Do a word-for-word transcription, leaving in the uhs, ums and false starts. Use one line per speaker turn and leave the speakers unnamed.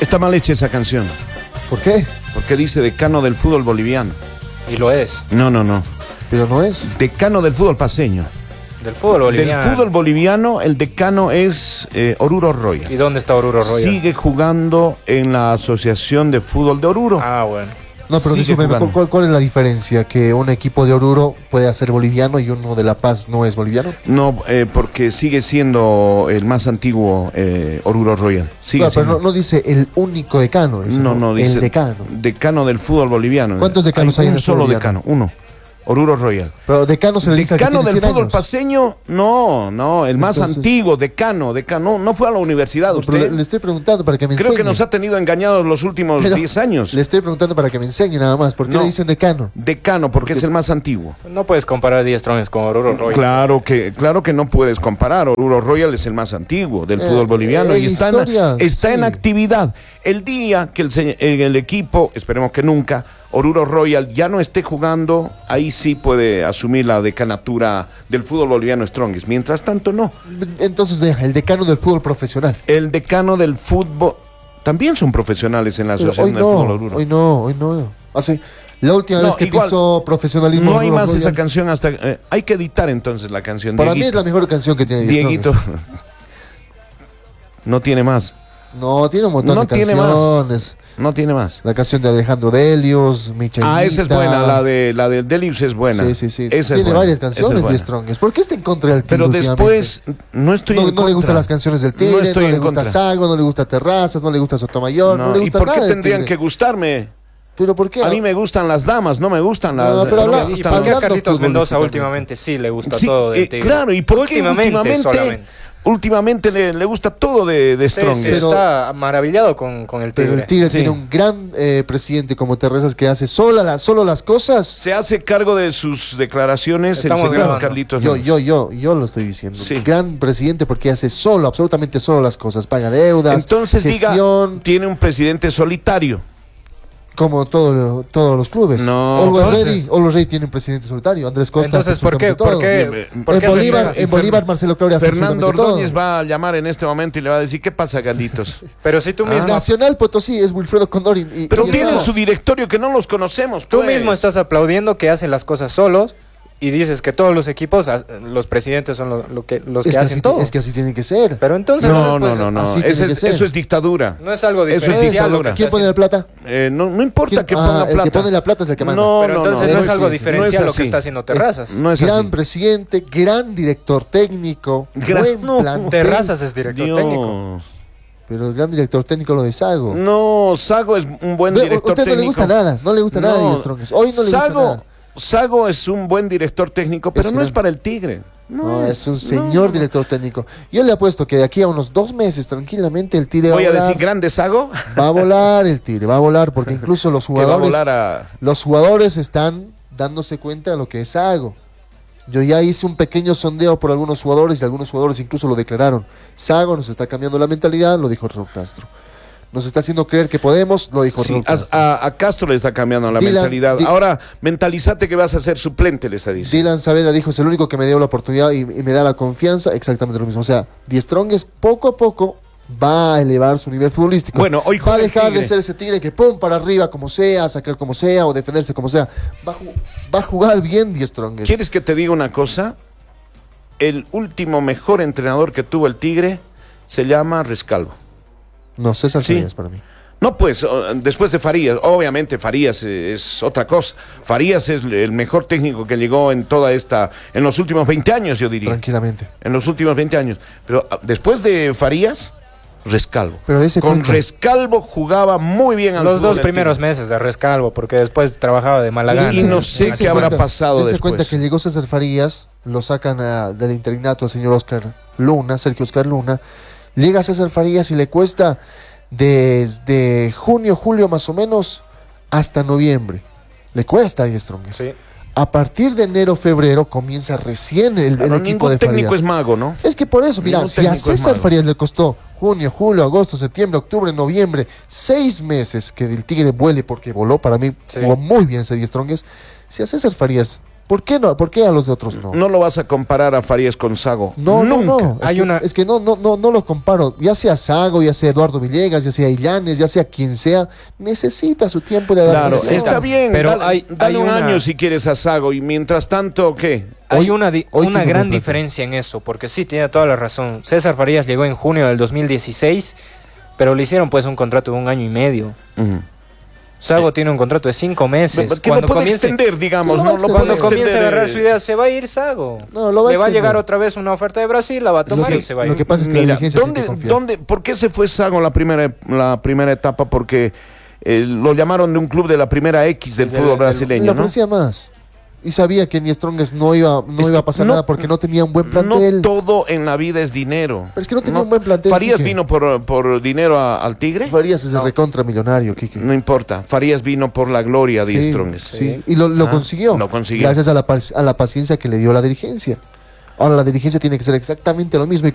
Está mal hecha esa canción.
¿Por qué?
Porque dice decano del fútbol boliviano.
Y lo es.
No, no, no.
Pero no es.
Decano del fútbol paseño.
Del fútbol boliviano.
Del fútbol boliviano, el decano es eh, Oruro Royal.
¿Y dónde está Oruro Royal?
Sigue jugando en la Asociación de Fútbol de Oruro.
Ah, bueno.
No, pero
Sigue
discúlpeme,
jugando.
¿cuál, ¿cuál es la diferencia? ¿Que un equipo de Oruro puede ser boliviano y uno de La Paz no es boliviano?
No, eh, porque sigue siendo el más antiguo eh, Oruro Royal. Sigue
No, pero
siendo.
no, no dice el único decano. Dice,
No, no, dice
el decano.
decano del fútbol boliviano.
¿Cuántos decanos hay en
un
el
solo
fútbol
decano, uno. Oruro Royal.
Pero decano se le dice al que
Decano
tiene
del
cien
fútbol
años.
paseño, no, no, el más
Entonces-
antiguo, decano, decano, no fue a la universidad
No, pero
usted.
le, le estoy preguntando para que me
Creo
enseñe.
que nos ha tenido engañados los últimos
Pero
diez años.
Le estoy preguntando para que me enseñe nada más. ¿Por qué
No.
le dicen decano?
Decano, porque es el más antiguo.
No puedes comparar diez Strongest con Oruro Royal.
Claro que, claro que no puedes comparar. Oruro Royal es el más antiguo del
Eh,
fútbol boliviano
eh,
y está,
historia,
en, está
sí.
en actividad. El día que el, se- eh, el equipo, esperemos que nunca, Oruro Royal ya no esté jugando, ahí sí puede asumir la decanatura del fútbol boliviano Strongest. Mientras tanto, no.
Entonces deja, el decano del fútbol profesional.
El decano del fútbol, también son profesionales en la
Pero
Asociación
hoy
del Fútbol
no,
Oruro.
hoy no, hoy no. Hace, la última
No,
vez que
igual,
pisó profesionalismo.
No hay
Oruro
más
Royal,
esa canción hasta... eh, hay que editar entonces la canción.
Para mí es
Dieguito.
la mejor canción que tiene
Dieguito.
Strongest.
No tiene más.
No, tiene un montón
No
de
tiene
canciones.
más. No tiene más.
La canción de Alejandro Delius, Michelita.
Ah, esa es buena, la de la de Delius es buena.
Sí, sí, sí.
Esa es
Tiene
buena,
varias
esa es
canciones de
buena.
Strongest. ¿Por qué está en contra del Tigre
Pero
últimamente?
después no estoy
No,
en
no le
contra.
gustan las canciones del Tigre,
No
no,
estoy
le
en
gusta
contra.
Sago, no le gusta Terrazas, no le gusta Sotomayor, no,
No,
le
¿y
gusta
por qué
nada del
tendrían
Tigre.
que gustarme?
¿Pero por qué?
A mí me gustan las damas, no me gustan las...
No, pero
no me
habla-
¿Y
gustan
por qué
las-
a Carlitos Mendoza
futbolísticamente.
últimamente sí le gusta
Sí,
todo del
eh,
Tigre?
claro, ¿y por qué
últimamente,
últimamente,
solamente?
últimamente le, le gusta todo de, de
Sí, sí,
Strongest?
Pero-
está maravillado con, con el Tigre.
Pero el Tigre
Sí.
tiene un gran eh, presidente como Terrazas que hace sola la, solo las cosas.
Se hace cargo de sus declaraciones
Estamos
el señor
grabando.
Carlitos
Yo,
Mendoza.
yo, yo, yo lo estoy diciendo.
Sí.
Gran presidente porque hace solo, absolutamente solo las cosas. Paga deudas,
Entonces
gestión,
diga, tiene un presidente solitario.
como todo, todos los clubes.
No,
Always
entonces-
Ready, Always Ready tiene un presidente solitario. Andrés Costa.
Entonces, ¿por qué?
absolutamente
¿Por
todo.
qué?
Bien,
¿Por
En
qué
Bolívar,
Andrés-
en Bolívar Marcelo Claudia hace
Fernando
absolutamente
Ordóñez
todo.
va a llamar en este momento y le va a decir, ¿qué pasa, Carlitos?
Pero si tú
Ah.
mismo,
Nacional Potosí es Wilfredo Condori. y-
Pero
y
tienen
estamos.
su directorio que no los conocemos.
tú
pues.
mismo estás aplaudiendo que hacen las cosas solos y dices que todos los equipos, as- los presidentes son lo, lo que, los
Es
que
que,
hacen
así,
todo.
es que así tiene que ser.
Pero entonces
No,
pues,
no, no, no.
así
Eso
tiene que
es,
ser.
eso es dictadura.
no es algo
Eso es
diferencial lo que
dictadura.
está
¿Quién pone la
haciendo.
plata?
Eh, no, no importa
¿Quién-
que
ah,
ponga
el
plata.
que pone la plata es el que manda.
No,
Pero
no,
entonces
no.
no,
no
es algo
sí, sí.
diferencial
No es
lo
así.
que está haciendo Terrazas.
No es
Gran
así.
presidente, gran director técnico,
Gran-
buen
no.
plan.
Terrazas es director
Dios.
técnico.
Pero el gran director técnico lo de Sago.
No, Sago es un buen
No,
director
usted no
técnico.
le gusta nada, no le gusta nada
No,
de Strongest. Hoy no le
Sago,
gusta nada.
Sago es un buen director técnico, pero
Es
no
gran-
es para el Tigre. No,
No, es un señor
no.
director técnico. Yo le apuesto que de aquí a unos dos meses, tranquilamente, el Tigre va
Voy
a
a
volar.
decir grande Sago.
Va a volar el Tigre, va a volar, porque incluso los
Que va a
jugadores,
volar a...
los jugadores están dándose cuenta de lo que es Sago. Yo ya hice un pequeño sondeo por algunos jugadores y algunos jugadores incluso lo declararon. Sago nos está cambiando la mentalidad, lo dijo Raúl Castro. Nos está haciendo creer que podemos, lo dijo
Sí,
Raúl
a,
Castro.
a- a Castro le está cambiando la
Dylan-
mentalidad.
Di-
Ahora, mentalizate que vas a ser suplente, le está diciendo.
Dylan Saavedra dijo, es el único que me dio la oportunidad y, y me da la confianza, exactamente lo mismo. O sea, Die Strongest poco a poco va a elevar su nivel futbolístico.
Bueno, hoy
va a
juega el
dejar de
Tigre.
ser ese Tigre que pum para arriba como sea, sacar como sea o defenderse como sea. Va a, ju- va a jugar bien Die Strongest.
¿Quieres que te diga una cosa? El último mejor entrenador que tuvo el Tigre se llama Rescalvo.
No, César
Sí.
Farías para mí.
No, pues, o- después de Farías, obviamente Farías eh, es otra cosa. Farías es el mejor técnico que llegó en toda esta, en los últimos veinte años, yo diría.
Tranquilamente.
En los últimos veinte años. Pero ah, después de Farías, Rescalvo.
Pero de ese
Con
cuenta.
Rescalvo jugaba muy bien al
Los
fútbol
dos
del
primeros
Tigre.
meses de Rescalvo, porque después trabajaba de mala
Y
gana.
Y no sé
Dense
qué habrá
cuenta-
pasado
dense
después.
cuenta que llegó César Farías, lo sacan a- del interinato al señor Oscar Luna, Sergio Oscar Luna. Llega César Farías y le cuesta desde junio, julio más o menos, hasta noviembre. Le cuesta a Die Strongest.
Sí.
A partir de enero, febrero, comienza recién el, el
Claro,
equipo
ningún
de
técnico
Farías.
es mago, ¿no?
Es que por eso, mira,
Ningún
si a
técnico es
César
mago.
Farías le costó junio, julio, agosto, septiembre, octubre, noviembre, seis meses que el Tigre vuele, porque voló, para mí
Sí.
jugó muy bien ese Die Strongest. Si a César Farías ¿Por qué no? ¿Por qué a los otros no?
No lo vas a comparar a Farías con Sago.
No,
Nunca.
no, no. Es,
Hay
que,
una-
es que no, no, no, no lo comparo. Ya sea Sago, ya sea Eduardo Villegas, ya sea Illanes, ya sea quien sea, necesita su tiempo de
Claro,
adaptación.
Necesita.
está bien,
Pero
dale,
hay-
dale
hay
un
una-
año si quieres a Sago y mientras tanto, ¿qué?
Hay
Hoy-
una, di-
hoy
una
tiene
gran
buen plantel.
diferencia en eso, porque sí, tiene toda la razón. César Farías llegó en junio del dos mil dieciséis, pero le hicieron pues un contrato de un año y medio.
Ujú.
Sago tiene un contrato de cinco meses.
Que lo puede extender, digamos,
No,
no,
lo
lo
puede
puede
Cuando
extender,
comience a
extender,
agarrar
eh,
su idea, se va a ir Sago.
No, lo va a
Le va a
extender.
llegar otra vez una oferta de Brasil, la va a tomar
que-
y se va a
lo
ir.
que pasa es que la
Mira,
dirigencia tiene
¿dónde,
que confiar.
dónde, ¿por qué se fue Sago la primera, la primera etapa? Porque eh, lo llamaron de un club de la primera X del
Del-
fútbol
del-
Le
brasileño, ¿no?
ofrecía más. Y sabía que en The Strongest no iba, no
Es
iba a
que
pasar
no-
nada porque no tenía un buen
No
plantel.
todo en la vida es dinero.
Pero es que no tenía un buen plantel,
Farías
Quique.
vino por, por dinero a- al Tigre.
Farías es el
No.
recontra millonario, Kike.
No importa. Farías vino por la gloria de
Sí,
Strongest.
sí. Y lo, lo
Ah,
consiguió.
lo consiguió.
Gracias a la, pa- a la paciencia que le dio la dirigencia. Ahora la dirigencia tiene que ser exactamente lo mismo. Y